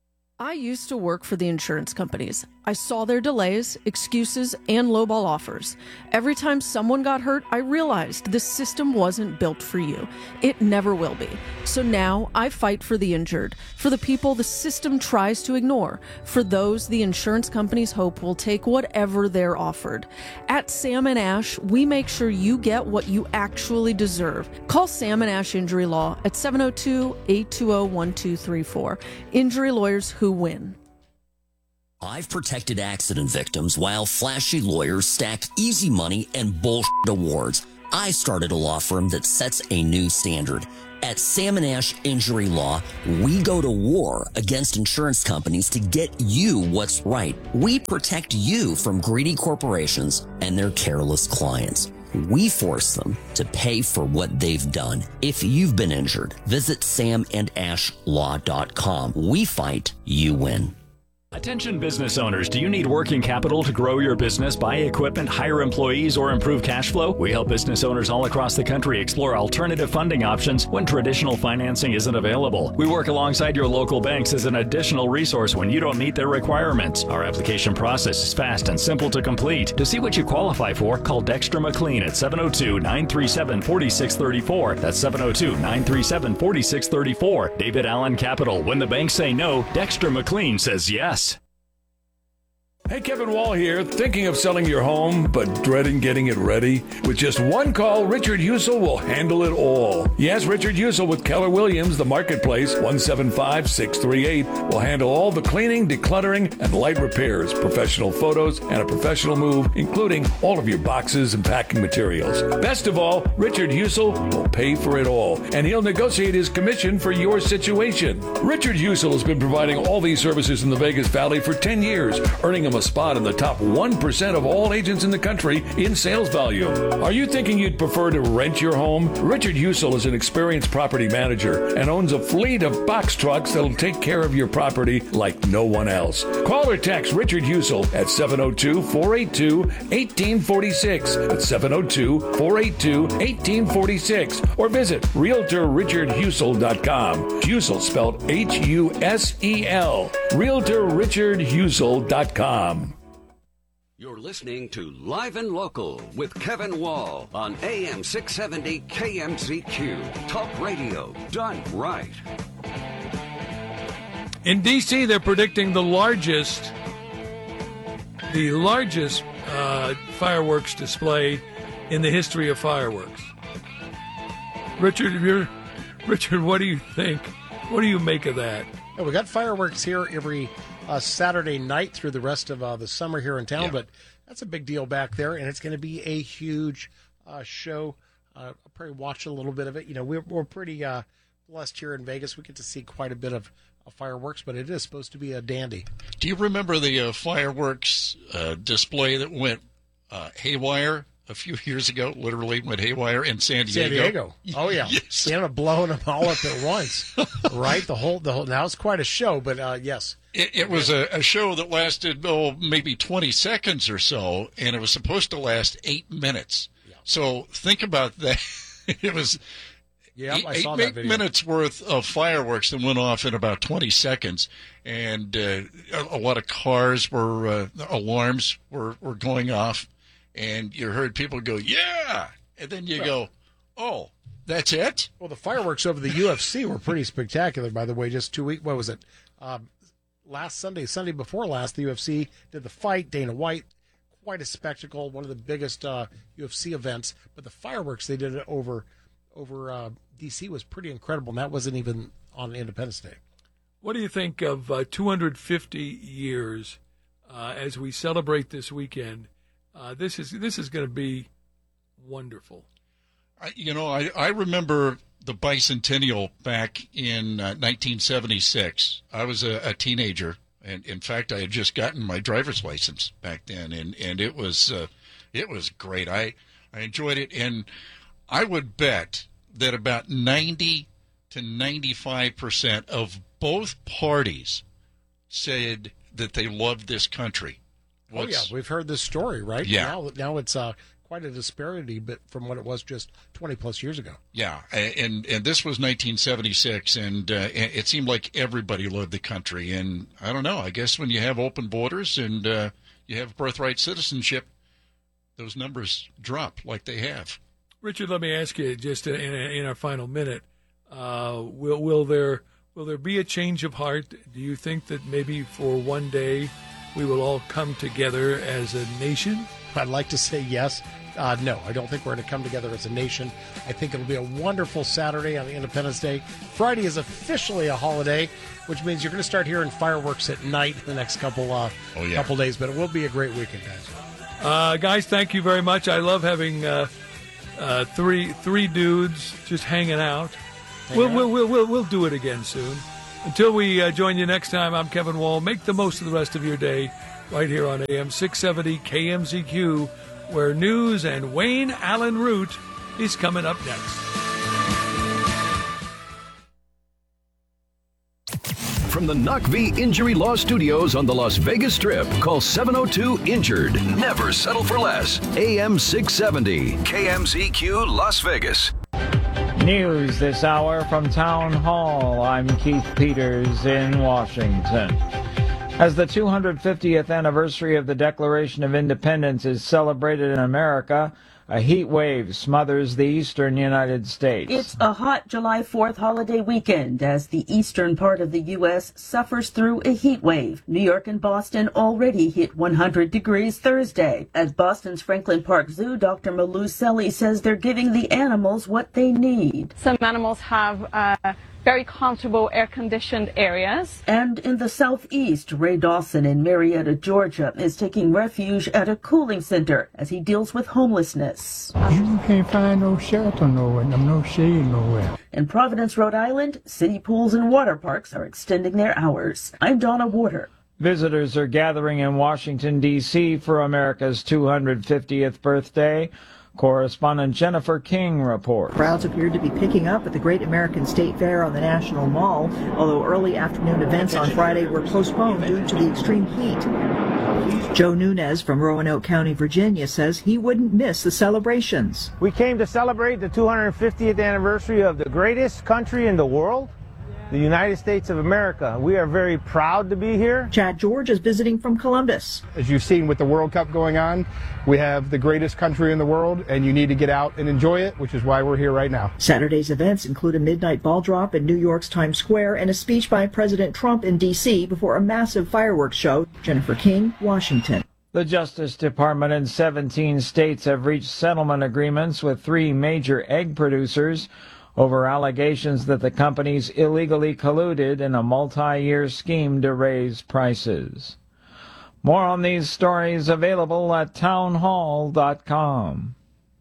I used to work for the insurance companies. I saw their delays, excuses, and lowball offers. Every time someone got hurt, I realized the system wasn't built for you. It never will be. So now I fight for the injured, for the people the system tries to ignore, for those the insurance companies hope will take whatever they're offered. At Sam and Ash, we make sure you get what you actually deserve. Call Sam and Ash Injury Law at seven oh two, eight two oh, one two three four. Injury lawyers who win. I've protected accident victims while flashy lawyers stacked easy money and bullshit awards. I started a law firm that sets a new standard. At Sam and Ash Injury Law, we go to war against insurance companies to get you what's right. We protect you from greedy corporations and their careless clients. We force them to pay for what they've done. If you've been injured, visit sam and ash law dot com. We fight, you win. Attention business owners, do you need working capital to grow your business, buy equipment, hire employees, or improve cash flow? We help business owners all across the country explore alternative funding options when traditional financing isn't available. We work alongside your local banks as an additional resource when you don't meet their requirements. Our application process is fast and simple to complete. To see what you qualify for, call Dexter McLean at seven oh two, nine three seven, four six three four. That's seven oh two, nine three seven, four six three four. David Allen Capital. When the banks say no, Dexter McLean says yes. Hey, Kevin Wall here. Thinking of selling your home, but dreading getting it ready? With just one call, Richard Husel will handle it all. Yes, Richard Husel with Keller Williams, the marketplace, one seven five, six three eight, will handle all the cleaning, decluttering, and light repairs, professional photos, and a professional move, including all of your boxes and packing materials. Best of all, Richard Husel will pay for it all, and he'll negotiate his commission for your situation. Richard Husel has been providing all these services in the Vegas Valley for ten years, earning him a spot in the top one percent of all agents in the country in sales volume. Are you thinking you'd prefer to rent your home? Richard Husel is an experienced property manager and owns a fleet of box trucks that'll take care of your property like no one else. Call or text Richard Husel at seven oh two, four eight two, one eight four six. That's seven oh two, four eight two, one eight four six. Or visit realtor richard husel dot com. Husel spelled H U S E L. realtor richard husel dot com. You're listening to Live and Local with Kevin Wall on A M six seventy K M Z Q. Talk radio done right. In D C, they're predicting the largest, the largest uh, fireworks display in the history of fireworks. Richard, you're, Richard, what do you think? What do you make of that? Yeah, we got fireworks here every uh, Saturday night through the rest of uh, the summer here in town, yeah. But that's a big deal back there, and it's going to be a huge uh, show. Uh, I'll probably watch a little bit of it. You know, we're, we're pretty uh, blessed here in Vegas. We get to see quite a bit of uh, fireworks, but it is supposed to be a dandy. Do you remember the uh, fireworks uh, display that went uh, haywire a few years ago? Literally went haywire in San Diego. San Diego. Oh yeah. Yes. They ended up blowing them all up at once. Right. The whole the whole. Now it's quite a show, but uh, yes. It, it was a, a show that lasted oh maybe twenty seconds or so, and it was supposed to last eight minutes. Yeah. So think about that. It was. Yeah, eight, I saw eight, that eight video. minutes worth of fireworks that went off in about twenty seconds, and uh, a, a lot of cars were uh, alarms were, were going off. And you heard people go, yeah! And then you go, oh, that's it? Well, the fireworks over the U F C were pretty spectacular, by the way. Just two weeks, what was it? Um, last Sunday, Sunday before last, the U F C did the fight. Dana White, quite a spectacle, one of the biggest uh, U F C events. But the fireworks they did it over over uh, D C was pretty incredible, and that wasn't even on Independence Day. What do you think of uh, two hundred fifty years uh, as we celebrate this weekend? Uh, this is this is going to be wonderful. I, you know, I, I remember the bicentennial back in uh, nineteen seventy-six. I was a, a teenager, and in fact, I had just gotten my driver's license back then, and, and it was uh, it was great. I I enjoyed it, and I would bet that about ninety to ninety-five percent of both parties said that they loved this country. What's, oh, yeah, we've heard this story, right? Yeah. Now, now it's uh, quite a disparity, but from what it was just twenty plus years ago. Yeah, and and this was nineteen seventy-six, and uh, it seemed like everybody loved the country. And I don't know, I guess when you have open borders and uh, you have birthright citizenship, those numbers drop like they have. Richard, let me ask you just in, in our final minute: uh, will will there will there be a change of heart? Do you think that maybe for one day we will all come together as a nation? I'd like to say yes. Uh, no, I don't think we're going to come together as a nation. I think it'll be a wonderful Saturday on Independence Day. Friday is officially a holiday, which means you're going to start hearing fireworks at night the next couple uh, oh, yeah. couple days. But it will be a great weekend, guys. Uh, guys, thank you very much. I love having uh, uh, three three dudes just hanging out. Hang We'll, out. we'll we'll we'll we'll do it again soon. Until we uh, join you next time, I'm Kevin Wall. Make the most of the rest of your day right here on A M six seventy K M Z Q, where news and Wayne Allen Root is coming up next. From the N U C V Injury Law Studios on the Las Vegas Strip, call seven oh two injured. Never settle for less. A M six seventy K M Z Q Las Vegas. News this hour from Town Hall. I'm Keith Peters in Washington. As the two hundred fiftieth anniversary of the Declaration of Independence is celebrated in America, a heat wave smothers the eastern United States. It's a hot July fourth holiday weekend as the eastern part of the U S suffers through a heat wave. New York and Boston already hit one hundred degrees Thursday. At Boston's Franklin Park Zoo, Doctor Malou Selly says they're giving the animals what they need. Some animals have uh, very comfortable air-conditioned areas. And in the southeast, Ray Dawson in Marietta, Georgia, is taking refuge at a cooling center as he deals with homelessness. You can't find no shelter nowhere, no shade nowhere. In Providence, Rhode Island, city pools and water parks are extending their hours. I'm Donna Warder. Visitors are gathering in Washington, D C for America's two hundred fiftieth birthday. Correspondent Jennifer King reports. Crowds appeared to be picking up at the Great American State Fair on the National Mall, although early afternoon events on Friday were postponed due to the extreme heat. Joe Nunez from Roanoke County, Virginia, says he wouldn't miss the celebrations. We came to celebrate the two hundred fiftieth anniversary of the greatest country in the world, the United States of America. We are very proud to be here. Chad George is visiting from Columbus. As you've seen with the World Cup going on, we have the greatest country in the world, and you need to get out and enjoy it, which is why we're here right now. Saturday's events include a midnight ball drop in New York's Times Square and a speech by President Trump in D C before a massive fireworks show. Jennifer King, Washington. The Justice Department and seventeen states have reached settlement agreements with three major egg producers over allegations that the companies illegally colluded in a multi-year scheme to raise prices. More on these stories available at town hall dot com.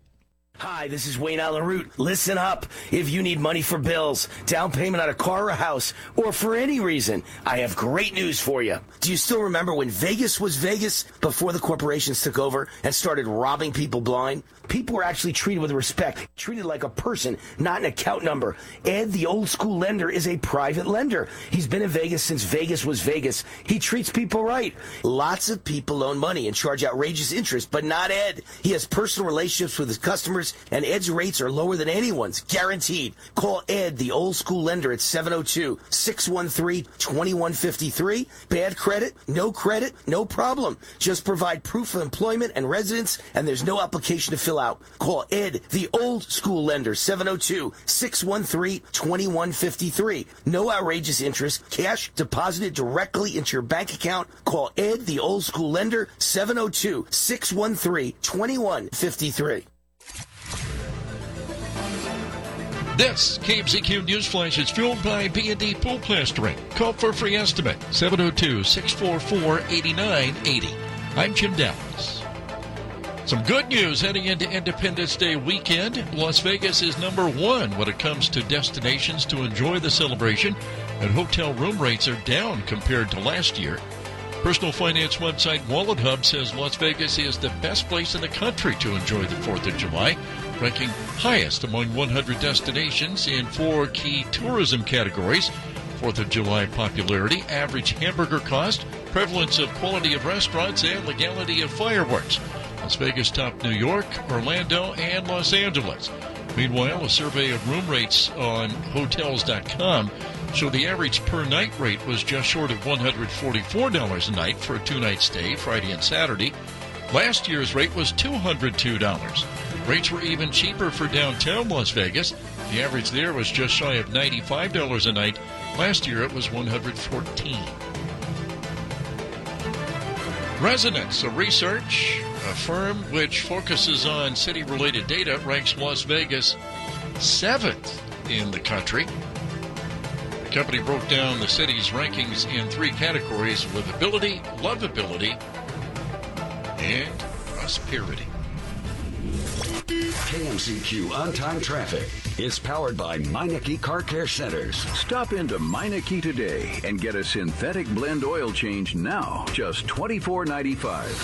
Hi, this is Wayne Allen Root. Listen up. If you need money for bills, down payment on a car or a house, or for any reason, I have great news for you. Do you still remember when Vegas was Vegas before the corporations took over and started robbing people blind? People were actually treated with respect, treated like a person, not an account number. Ed, the old school lender, is a private lender. He's been in Vegas since Vegas was Vegas. He treats people right. Lots of people loan money and charge outrageous interest, but not Ed. He has personal relationships with his customers, and Ed's rates are lower than anyone's, guaranteed. Call Ed, the old school lender, at seven oh two, six one three, two one five three. Bad credit? No credit? No problem. Just provide proof of employment and residence, and there's no application to fill out. Call Ed, the old school lender, seven oh two, six one three, two one five three. No outrageous interest. Cash deposited directly into your bank account. Call Ed, the old school lender, seven oh two, six one three, two one five three. This K M Z Q News Flash is fueled by B and D Pool Plastering. Call for a free estimate, seven oh two, six four four, eight nine eight zero. I'm Jim Downs. Some good news heading into Independence Day weekend. Las Vegas is number one when it comes to destinations to enjoy the celebration, and hotel room rates are down compared to last year. Personal finance website Wallet Hub says Las Vegas is the best place in the country to enjoy the fourth of July, ranking highest among one hundred destinations in four key tourism categories: fourth of July popularity, average hamburger cost, prevalence of quality of restaurants, and legality of fireworks. Las Vegas topped New York, Orlando, and Los Angeles. Meanwhile, a survey of room rates on Hotels dot com showed the average per night rate was just short of one hundred forty-four dollars a night for a two-night stay, Friday and Saturday. Last year's rate was two hundred two dollars. Rates were even cheaper for downtown Las Vegas. The average there was just shy of ninety-five dollars a night. Last year it was one hundred fourteen dollars. Resonance, a research, a firm which focuses on city-related data, ranks Las Vegas seventh in the country. The company broke down the city's rankings in three categories: livability, lovability, and prosperity. K M Z Q On-Time Traffic is powered by Meineke Car Care Centers. Stop into Meineke today and get a synthetic blend oil change now, just twenty-four ninety-five.